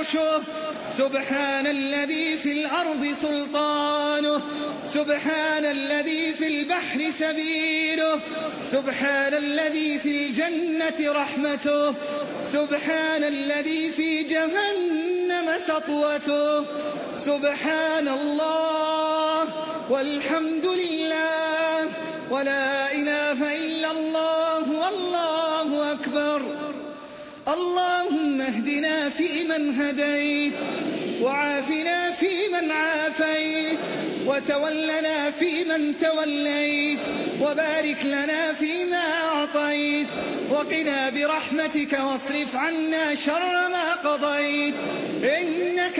عرشه. سبحان الذي في الأرض سلطانه، سبحان الذي في البحر سبيله، سبحان الذي في الجنة رحمته، سبحان الذي في جهنم سطوته. سبحان الله والحمد لله ولا إله إلا الله والله أكبر. اللهم اهدنا فيمن هديت، وعافنا فيمن عافيت، وتولنا فيمن توليت، وبارك لنا فيما أعطيت، وقنا برحمتك واصرف عنا شر ما قضيت. إنك